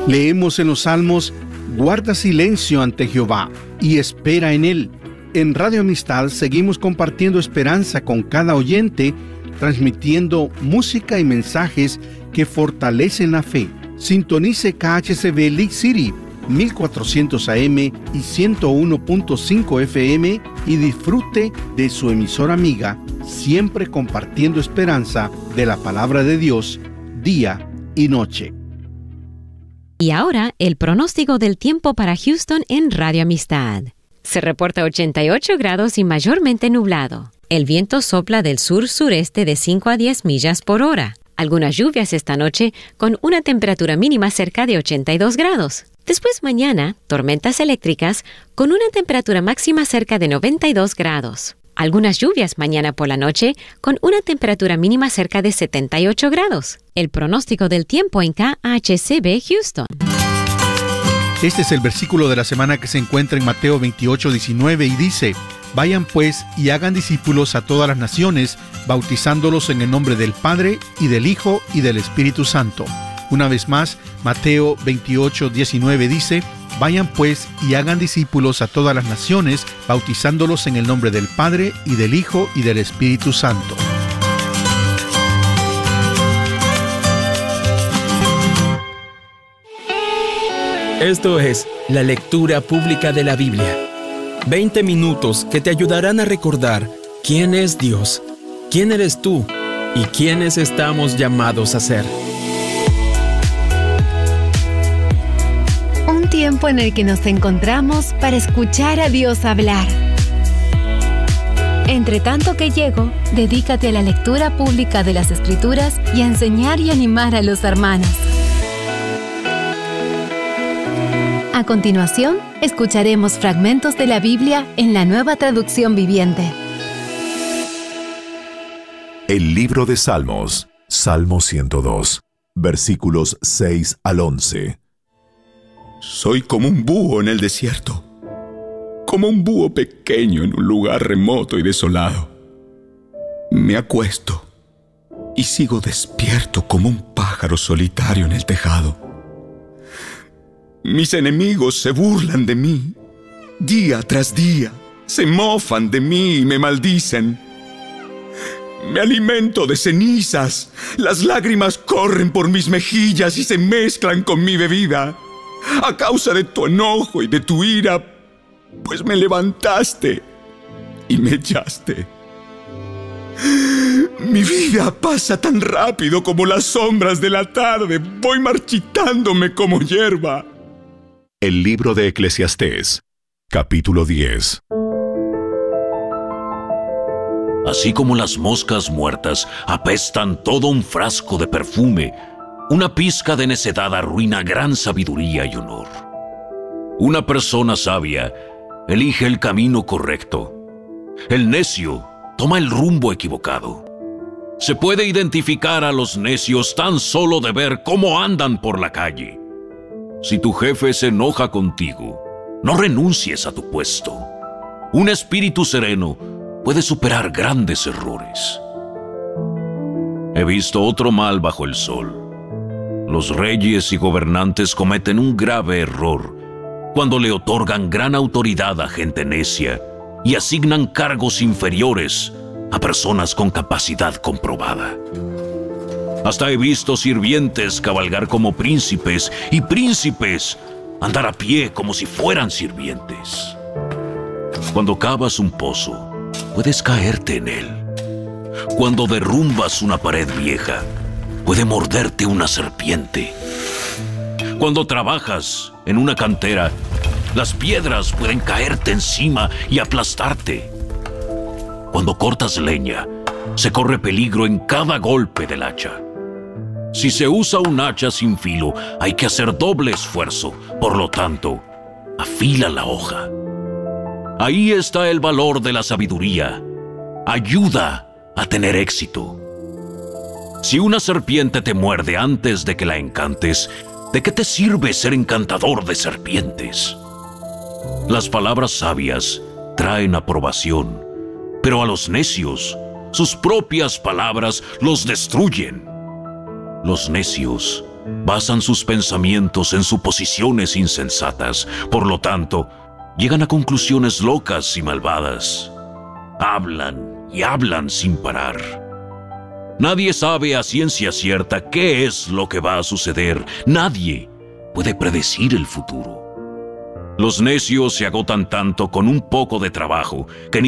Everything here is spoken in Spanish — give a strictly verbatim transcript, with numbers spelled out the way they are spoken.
Leemos en los Salmos: guarda silencio ante Jehová y espera en Él. En Radio Amistad seguimos compartiendo esperanza con cada oyente, transmitiendo música y mensajes que fortalecen la fe. Sintonice K H C B League City, mil cuatrocientos A M y ciento uno punto cinco F M y disfrute de su emisora amiga, siempre compartiendo esperanza de la palabra de Dios, día y noche. Y ahora, el pronóstico del tiempo para Houston en Radio Amistad. Se reporta ochenta y ocho grados y mayormente nublado. El viento sopla del sur-sureste de cinco a diez millas por hora. Algunas lluvias esta noche con una temperatura mínima cerca de ochenta y dos grados. Después mañana, tormentas eléctricas con una temperatura máxima cerca de noventa y dos grados. Algunas lluvias mañana por la noche con una temperatura mínima cerca de setenta y ocho grados. El pronóstico del tiempo en K H C B Houston. Este es el versículo de la semana que se encuentra en Mateo veintiocho, diecinueve y dice: vayan pues y hagan discípulos a todas las naciones, bautizándolos en el nombre del Padre y del Hijo y del Espíritu Santo. Una vez más, Mateo veintiocho, diecinueve dice: vayan pues y hagan discípulos a todas las naciones, bautizándolos en el nombre del Padre y del Hijo y del Espíritu Santo. Esto es la lectura pública de la Biblia. veinte minutos que te ayudarán a recordar quién es Dios, quién eres tú y quiénes estamos llamados a ser. Un tiempo en el que nos encontramos para escuchar a Dios hablar. Entre tanto que llego, dedícate a la lectura pública de las Escrituras y a enseñar y animar a los hermanos. A continuación, escucharemos fragmentos de la Biblia en la Nueva Traducción Viviente. El libro de Salmos, Salmo ciento dos, versículos seis al once. Soy como un búho en el desierto, como un búho pequeño en un lugar remoto y desolado. Me acuesto y sigo despierto como un pájaro solitario en el tejado. Mis enemigos se burlan de mí. Día tras día se mofan de mí y me maldicen. Me alimento de cenizas. Las lágrimas corren por mis mejillas y se mezclan con mi bebida. A causa de tu enojo y de tu ira, pues me levantaste y me echaste. Mi vida pasa tan rápido como las sombras de la tarde. Voy marchitándome como hierba. El libro de Eclesiastés, capítulo diez. Así como las moscas muertas apestan todo un frasco de perfume, una pizca de necedad arruina gran sabiduría y honor. Una persona sabia elige el camino correcto. El necio toma el rumbo equivocado. Se puede identificar a los necios tan solo de ver cómo andan por la calle. Si tu jefe se enoja contigo, no renuncies a tu puesto. Un espíritu sereno puede superar grandes errores. He visto otro mal bajo el sol. Los reyes y gobernantes cometen un grave error cuando le otorgan gran autoridad a gente necia y asignan cargos inferiores a personas con capacidad comprobada. Hasta he visto sirvientes cabalgar como príncipes y príncipes andar a pie como si fueran sirvientes. Cuando cavas un pozo, puedes caerte en él. Cuando derrumbas una pared vieja, puede morderte una serpiente. Cuando trabajas en una cantera, las piedras pueden caerte encima y aplastarte. Cuando cortas leña, se corre peligro en cada golpe del hacha. Si se usa un hacha sin filo, hay que hacer doble esfuerzo. Por lo tanto, afila la hoja. Ahí está el valor de la sabiduría. Ayuda a tener éxito. Si una serpiente te muerde antes de que la encantes, ¿de qué te sirve ser encantador de serpientes? Las palabras sabias traen aprobación, pero a los necios, sus propias palabras los destruyen. Los necios basan sus pensamientos en suposiciones insensatas. Por lo tanto, llegan a conclusiones locas y malvadas. Hablan y hablan sin parar. Nadie sabe a ciencia cierta qué es lo que va a suceder. Nadie puede predecir el futuro. Los necios se agotan tanto con un poco de trabajo que ni